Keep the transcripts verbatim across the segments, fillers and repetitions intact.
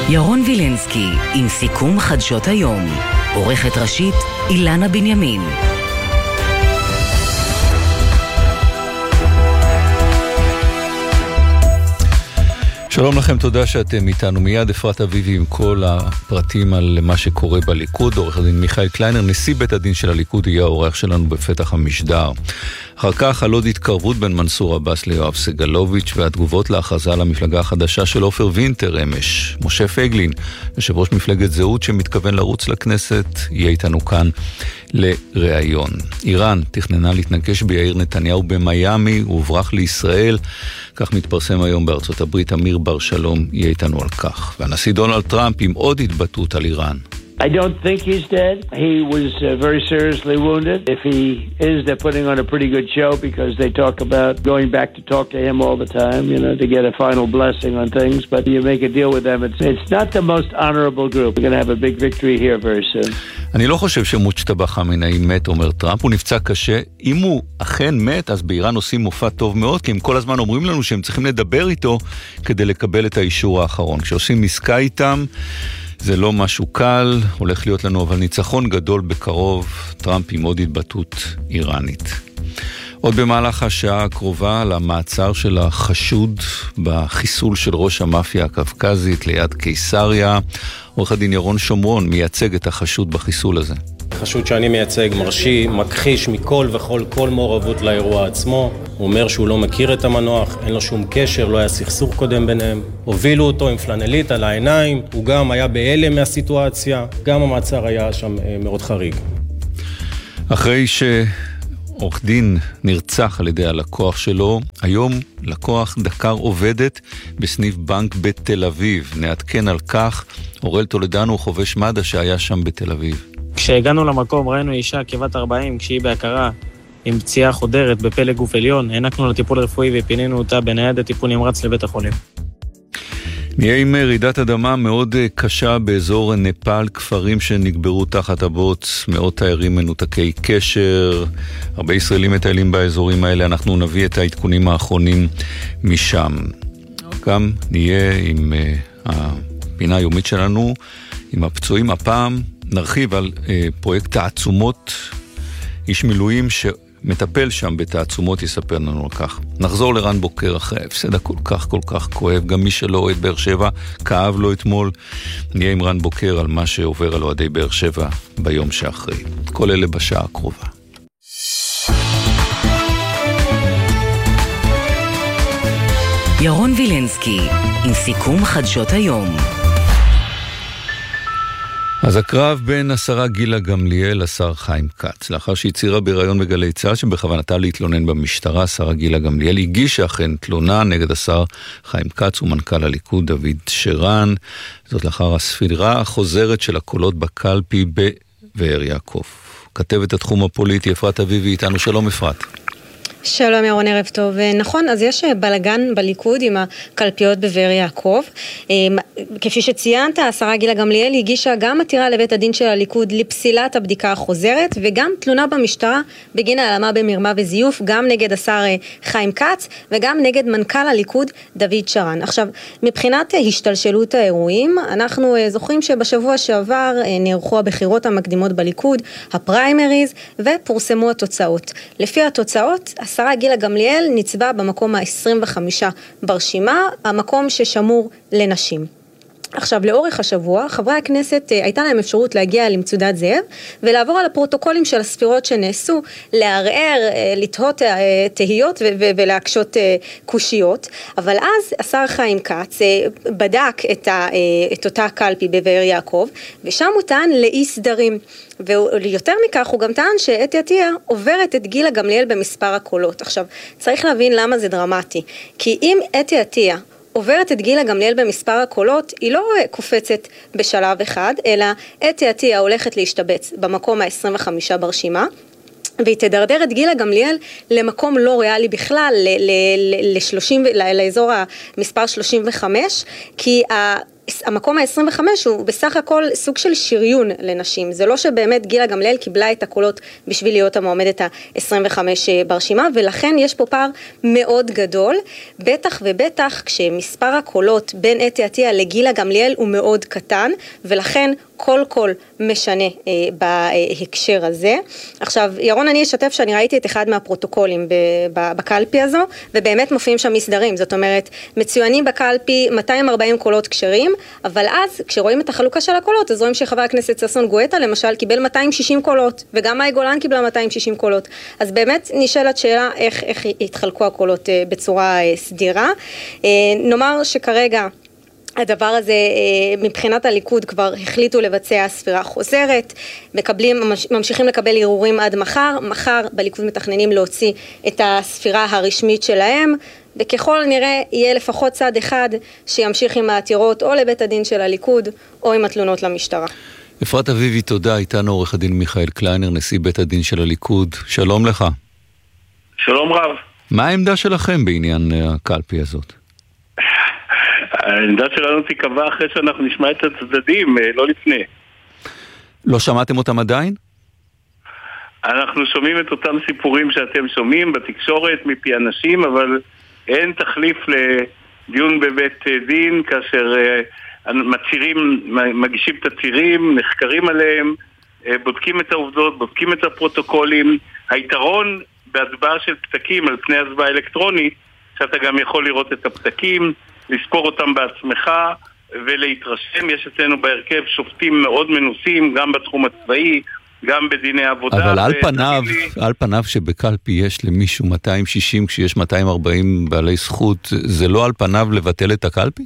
ירון וילנסקי עם סיכום חדשות היום. עורכת ראשית אילנה בנימין. שלום לכם, תודה שאתם איתנו. מיד אפרת אביבי עם כל הפרטים על מה שקורה בליכוד. עורך הדין מיכאל קליינר, נשיא בית הדין של הליכוד, יהיה האורח שלנו בפתח המשדר. אחר כך על עוד התקרבות בין מנסור עבאס ליואב סגלוביץ' והתגובות להכרזה על המפלגה החדשה של עופר וינטר אמש. משה פייגלין, יושב ראש מפלגת זהות שמתכוון לרוץ לכנסת, יהיה איתנו כאן לראיון. איראן תכננה להתנגש ביאיר נתניהו במיימי וברח לישראל, כך מתפרסם היום בארצות הברית. אמיר בר שלום יהיה איתנו על כך. והנשיא דונלד טראמפ עם עוד התבטאות על איראן. I don't think he's dead. He was uh, very seriously wounded. If he is, they're putting on a pretty good show because they talk about going back to talk to him all the time, you know, to get a final blessing on things. But you make a deal with them. It's, it's not the most honorable group. We're going to have a big victory here very soon. אני לא חושב שמוצ'טבה חמינאי מת, אומר טראמפ. הוא נפצע קשה. אם הוא אכן מת, אז באיראן עושים מופע טוב מאוד, כי הם כל הזמן אומרים לנו שהם צריכים לדבר איתו כדי לקבל את האישור האחרון. כשעושים עסקה איתם, זה לא משהו קל, הולך להיות לנו אבל ניצחון גדול בקרוב. טראמפ עם עוד התבטאות איראנית. עוד במהלך השעה הקרובה על המעצר של החשוד בחיסול של ראש המאפיה הקווקזית ליד קיסריה. עורך הדין ירון שומרון מייצג את החשוד בחיסול הזה. החשוד שאני מייצג מרשי, מכחיש מכל וכל כל מעורבות לאירוע עצמו. הוא אומר שהוא לא מכיר את המנוח, אין לו שום קשר, לא היה סכסוך קודם ביניהם. הובילו אותו עם פלנלית על העיניים, הוא גם היה בהלם מהסיטואציה, גם המעצר היה שם מאוד חריג. אחרי ש... עורך דין נרצח על ידי הלקוח שלו, היום לקוח דקר עובדת בסניף בנק בתל אביב. נעדכן על כך אורל טולדנו, חובש מד"א שהיה שם בתל אביב. כשהגענו למקום ראינו אישה כבת ארבעים כשהיא בהכרה עם פציעה חודרת בפלג גוף עליון. הענקנו לטיפול רפואי ופינינו אותה בניידת טיפול נמרץ לבית החולים. נהיה עם רעידת אדמה מאוד קשה באזור נפאל, כפרים שנגברו תחת הבוץ, מאות תיירים מנותקי קשר, הרבה ישראלים מטיילים באזורים האלה. אנחנו נביא את העדכונים האחרונים משם. גם נהיה עם uh, הפינה היומית שלנו, עם הפצועים. הפעם נרחיב על uh, פרויקט תעצומות, איש מילואים ש... מטפל שם בתעצומות, יספר לנו על כך. נחזור לרן בוקר אחרי ההפסד הכל כך כל כך כואב, גם מי שלא אוהד באר שבע כאב לו אתמול. נהיה עם רן בוקר על מה שעובר על אוהדי באר שבע ביום שאחרי. כל אלה בשעה הקרובה. ירון וילנסקי עם סיכום חדשות היום. אז הקרב בין השרה גילה גמליאל לשר חיים כץ. לאחר שהצהירה בראיון בגלי צה"ל שבכוונתה להתלונן במשטרה, השרה גילה גמליאל הגישה אכן תלונה נגד השר חיים כץ ומנכ"ל הליכוד דוד שרן. זאת לאחר הספירה החוזרת של הקולות בקלפי בבאר יעקב. כתבת התחום הפוליטי אפרת אביבי איתנו. שלום אפרת. שלום ירון, ערב טוב. נכון, אז יש בלגן בליכוד עם הקלפיות בבאר יעקב. כפי שציינת, השרה גילה גמליאל הגישה גם עתירה לבית הדין של הליכוד לפסילת הבדיקה החוזרת, וגם תלונה במשטרה בגין העלמה במרמה וזיוף, גם נגד השר חיים כץ, וגם נגד מנכ"ל הליכוד דוד שרן. עכשיו, מבחינת השתלשלות האירועים, אנחנו זוכרים שבשבוע שעבר נערכו הבחירות המקדימות בליכוד, הפריימריז, ופורסמו התוצאות. לפי התוצאות, השרה גילה גמליאל ניצבה במקום ה-עשרים וחמש ברשימה, המקום ששמור לנשים. עכשיו, לאורך השבוע, חברי הכנסת הייתה להם אפשרות להגיע למצודת זאב, ולעבור על הפרוטוקולים של הספירות שנעשו, לערער, לתהות תהיות ולהקשות קושיות. אבל אז השר חיים כץ בדק את, ה, את אותה קלפי בבאר יעקב, ושם הוא טען לאי סדרים. ויותר מכך הוא גם טען שאתי עטיה עוברת את גילה גמליאל במספר הקולות. עכשיו, צריך להבין למה זה דרמטי. כי אם אתי עטיה עוברת את גילה גמליאל במספר הקולות, היא לא קופצת בשלב אחד, אלא אתי עטיה הולכת להשתבץ במקום ה-עשרים וחמש ברשימה, והיא תדרדר את גילה גמליאל למקום לא ריאלי בכלל, ל- ל- ל- ל- לאזור המספר שלושים וחמש, כי ה... המקום ה-עשרים וחמש הוא בסך הכל סוג של שריון לנשים. זה לא שבאמת גילה גמליאל קיבלה את הקולות בשביל להיות המועמדת ה-עשרים וחמש ברשימה, ולכן יש פה פער מאוד גדול, בטח ובטח כשמספר הקולות בין אתי עטיה לגילה גמליאל הוא מאוד קטן, ולכן כל כל משנה אה, בהקשר הזה. עכשיו, ירון, אני אשתף שאני ראיתי את אחד מהפרוטוקולים בקלפי הזו, ובאמת מופיעים שם מסדרים, זאת אומרת, מצוינים בקלפי מאתיים וארבעים קולות כשרים, אבל אז, כשרואים את החלוקה של הקולות, אז רואים שחבר הכנסת ששון גואטה, למשל, קיבל מאתיים ושישים קולות, וגם מאי גולן קיבלה מאתיים ושישים קולות. אז באמת נשאלת שאלה איך, איך התחלקו הקולות אה, בצורה אה, סדירה. אה, נאמר שכרגע, הדבר הזה, מבחינת הליכוד כבר החליטו לבצע ספירה חוזרת, מקבלים, ממשיכים לקבל ערעורים עד מחר, מחר בליכוד מתכננים להוציא את הספירה הרשמית שלהם, וככל נראה יהיה לפחות צד אחד שימשיך עם העתירות או לבית הדין של הליכוד או עם התלונות למשטרה. אפרת אביבי, תודה. איתנו עורך הדין מיכאל קליינר, נשיא בית הדין של הליכוד. שלום לך. שלום רב. מה העמדה שלכם בעניין הקלפי הזאת? העמדה שלנו תיקבע אחרי שאנחנו נשמע את הצדדים, לא לפני. לא שמעתם אותם עדיין? אנחנו שומעים את אותם סיפורים שאתם שומעים בתקשורת מפי אנשים, אבל אין תחליף לדיון בבית דין, כאשר מצירים, מגישים תצהירים, נחקרים עליהם, בודקים את העובדות, בודקים את הפרוטוקולים. היתרון בהצבעה של פתקים על פני הצבעה אלקטרונית, שאתה גם יכול לראות את הפתקים, לספור אותם בעצמך ולהתרשם. יש אצלנו בהרכב שופטים מאוד מנוסים, גם בתחום הצבאי, גם בדיני עבודה. אבל על פניו, על פניו שבקלפי יש למישהו מאתיים ושישים כשיש מאתיים וארבעים בעלי זכות, זה לא על פניו לבטל את הקלפי?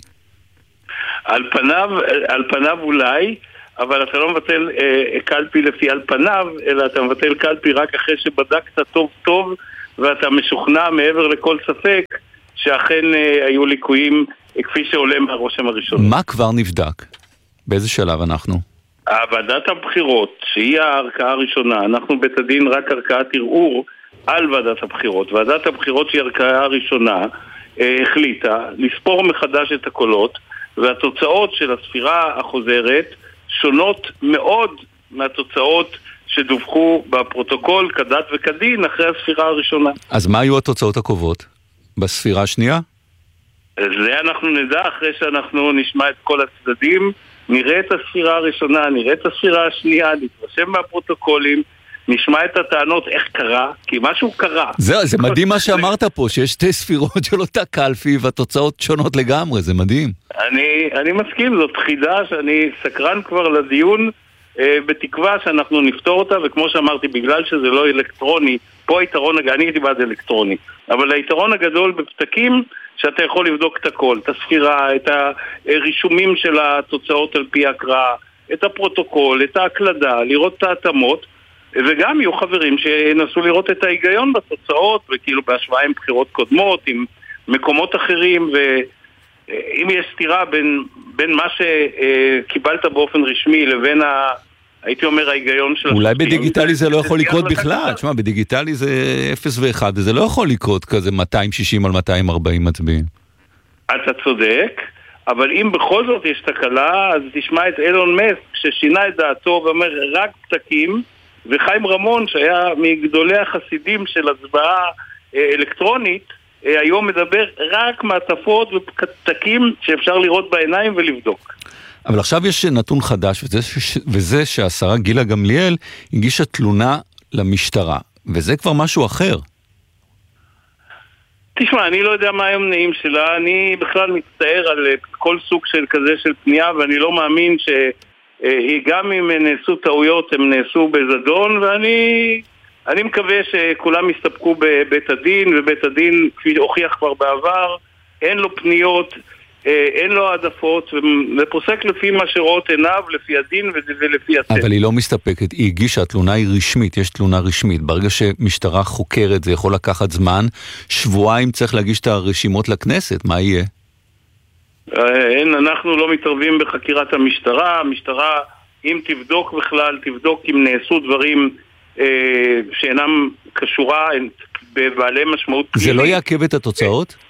על פניו, על פניו אולי, אבל אתה לא מבטל אה, קלפי לפי על פניו, אלא אתה מבטל קלפי רק אחרי שבדקת טוב טוב, ואתה משוכנע מעבר לכל ספק, שאכן אה, היו ליקויים אה, כפי שעולה מהרושם הראשון. מה כבר נבדק? באיזה שלב אנחנו? ועדת הבחירות, שהיא הערכאה הראשונה, אנחנו בית הדין רק ערכאת ערעור על ועדת הבחירות. ועדת הבחירות שהיא הערכאה הראשונה אה, החליטה לספור מחדש את הקולות, והתוצאות של הספירה החוזרת שונות מאוד מהתוצאות שדווחו בפרוטוקול כדת וכדין אחרי הספירה הראשונה. אז מה היו התוצאות הקובעות? בספירה השנייה? זה אנחנו נדע אחרי שאנחנו נשמע את כל הצדדים, נראה את הספירה הראשונה, נראה את הספירה השנייה, נתרשם מהפרוטוקולים, נשמע את הטענות איך קרה, כי משהו קרה. זה, זה מדהים מה שאמרת פה, שיש שתי ספירות של אותה קלפי והתוצאות שונות לגמרי, זה מדהים. אני, אני מסכים, זאת חידה שאני סקרן כבר לדיון, אה, בתקווה שאנחנו נפתור אותה, וכמו שאמרתי, בגלל שזה לא אלקטרוני, פה היתרון, אני הייתי בעד אלקטרוני, אבל היתרון הגדול בפתקים, שאתה יכול לבדוק את הכל, את הספירה, את הרישומים של התוצאות על פי הקראה, את הפרוטוקול, את ההקלדה, לראות את ההתאמות, וגם יהיו חברים שינסו לראות את ההיגיון בתוצאות, וכאילו בהשוואה עם בחירות קודמות, עם מקומות אחרים, ואם יש סתירה בין, בין מה שקיבלת באופן רשמי לבין ה... הייתי אומר ההיגיון של... אולי בדיגיטלי זה לא יכול לקרות בכלל. תשמע, בדיגיטלי זה אפס ואחד, וזה לא יכול לקרות כזה מאתיים ושישים על מאתיים וארבעים מצביעים. אתה צודק, אבל אם בכל זאת יש תקלה, אז תשמע את אילון מאסק, ששינה את דעתו ואומר רק פתקים, וחיים רמון, שהיה מגדולי החסידים של הצבעה אלקטרונית, היום מדבר רק מעטפות ופתקים שאפשר לראות בעיניים ולבדוק. אבל עכשיו יש נתון חדש, וזה, וזה שהשרה גילה גמליאל הגישה תלונה למשטרה, וזה כבר משהו אחר. תשמע, אני לא יודע מה היום נעים שלה, אני בכלל מצטער על כל סוג של כזה של פנייה, ואני לא מאמין שגם אם נעשו טעויות, הם נעשו בזדון, ואני אני מקווה שכולם יסתפקו בבית הדין, ובית הדין, כפי הוכיח כבר בעבר, אין לו פניות, אין לו העדפות, ופוסק לפי מה שרואות עיניו, לפי הדין ולפי הצד. אבל היא לא מסתפקת, היא הגישה, התלונה היא רשמית, יש תלונה רשמית. ברגע שמשטרה חוקרת, זה יכול לקחת זמן, שבועיים צריך להגיש את הרשימות לכנסת, מה יהיה? אין, אנחנו לא מתערבים בחקירת המשטרה, המשטרה, אם תבדוק בכלל, תבדוק אם נעשו דברים אה, שאינם קשורה, בבעלי משמעות זה פלילית. לא יעכב את התוצאות?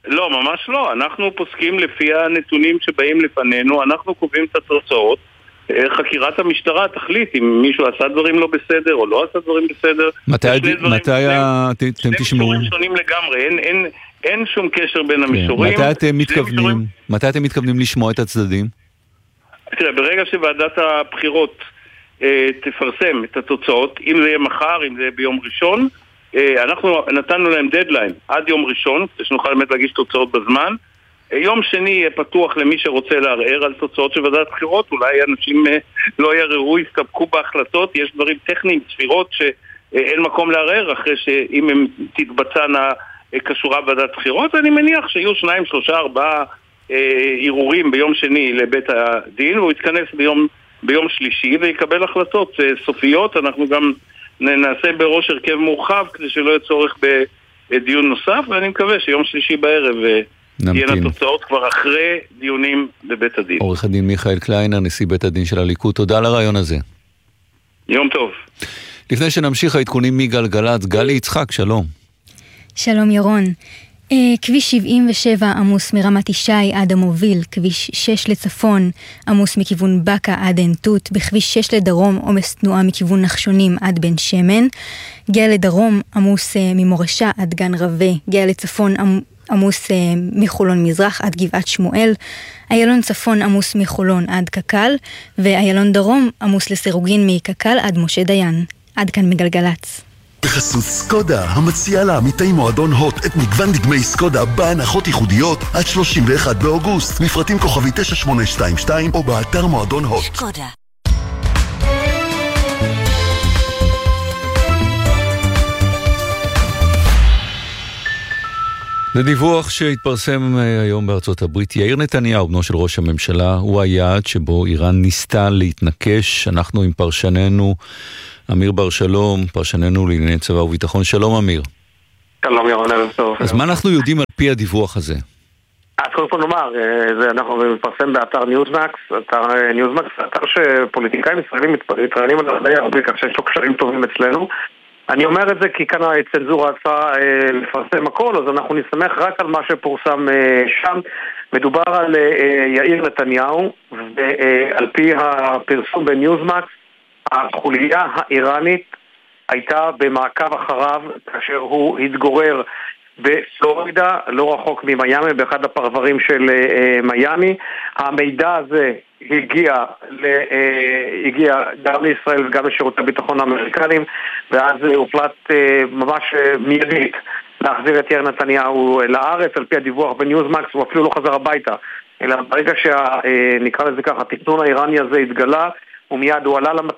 לא, ממש לא. אנחנו פוסקים לפי הנתונים שבאים לפנינו, אנחנו קובעים את התוצאות. חקירת המשטרה תחליט אם מישהו עשה דברים לא בסדר או לא עשה דברים בסדר. מתי אתם תשמעו? שני מישורים שונים לגמרי, אין, אין, אין שום קשר בין המישורים. מתי אתם מתכוונים, מתי אתם מתכוונים לשמוע את הצדדים? תראה, ברגע שוועדת הבחירות אה, תפרסם את התוצאות, אם זה יהיה מחר, אם זה יהיה ביום ראשון, אה, אנחנו נתנו להם דדליין עד יום ראשון, כדי שנוכל באמת להגיש תוצאות בזמן. יום שני יהיה פתוח למי שרוצה לערער על תוצאות של ועדת בחירות, אולי אנשים לא יערערו, יסתפקו בהחלטות, יש דברים טכניים, ספירות שאין מקום לערער אחרי שאם הם תתבצענה קשורה ועדת בחירות, אני מניח שיהיו שניים, שלושה, ארבעה ערעורים ביום שני לבית הדין, והוא יתכנס ביום, ביום שלישי ויקבל החלטות סופיות. אנחנו גם נעשה בראש הרכב מורחב כדי שלא יהיה צורך בדיון נוסף, ואני מקווה שיום שלישי בערב תהיינה תוצאות כבר אחרי דיונים בבית הדין. עורך הדין מיכאל קליינר, נשיא בית הדין של הליכוד, תודה על הרעיון הזה. יום טוב. לפני שנמשיך העדכונים מגלגלת, גלי יצחק, שלום. שלום ירון. כביש שבעים ושבע עמוס מרמת ישי עד המוביל, כביש שש לצפון עמוס מכיוון בקה עד עין תות, בכביש שש לדרום עומס תנועה מכיוון נחשונים עד בן שמן, גאה לדרום עמוס ממורשה עד גן רווה, גאה לצפון עמוס מחולון מזרח עד גבעת שמואל, איילון צפון עמוס מחולון עד קקל, ואיילון דרום עמוס לסירוגין מקקל עד משה דיין. עד כאן מגלגלץ. בחסות סקודה, המציעה לעמיתי מועדון הוט את מגוון דגמי סקודה בהנחות ייחודיות עד שלושים ואחד באוגוסט. מפרטים כוכבי תשע שמונה שתיים שתיים או באתר מועדון הוט. סקודה. זה דיווח שהתפרסם היום בארצות הברית. יאיר נתניהו, בנו של ראש הממשלה, הוא היעד שבו איראן ניסתה להתנקש. אנחנו עם פרשננו אמיר בר שלום, פרשננו לענייני צבא וביטחון. שלום אמיר. שלום ירון, ערב טוב. אז מה אנחנו יודעים על פי הדיווח הזה? אז קודם כל נאמר, אנחנו מפרסם באתר ניוזמקס, אתר ניוזמקס, אתר שפוליטיקאים ישראלים מתראיינים על די הרבה, כך שיש לו קשרים טובים אצלנו. אני אומר את זה כי כאן הצנזורה רצה לפרסם הכל, אז אנחנו נסתמך רק על מה שפורסם שם. מדובר על יאיר נתניהו, ועל פי הפרסום בניוזמקס, החוליה האיראנית הייתה במעקב אחריו כאשר הוא התגורר בפלורידה, לא רחוק ממיימי, באחד הפרברים של מיימי. המידע הזה הגיע, הגיע גם לישראל וגם לשירותי הביטחון האמריקנים, ואז הוחלט ממש מיידית להחזיר את יאיר נתניהו לארץ. על פי הדיווח בניוזמקס הוא אפילו לא חזר הביתה, אלא ברגע שנקרא לזה ככה, התכנון האיראני הזה התגלה, ומיד הוא עלה למטוס